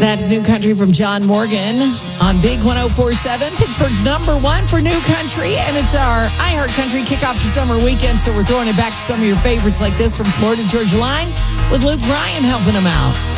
That's New Country from John Morgan on Big 104.7, Pittsburgh's number one for New Country. And it's our iHeart Country kickoff to summer weekend. So we're throwing it back to some of your favorites like this from Florida Georgia Line with Luke Bryan helping them out.